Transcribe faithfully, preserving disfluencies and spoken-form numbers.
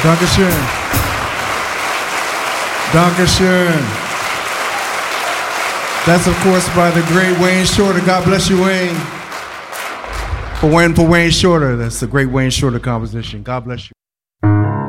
Dankeschön. Dankeschön. That's, of course, by the great Wayne Shorter. God bless you, Wayne. For Wayne, for Wayne Shorter. That's the great Wayne Shorter composition. God bless you.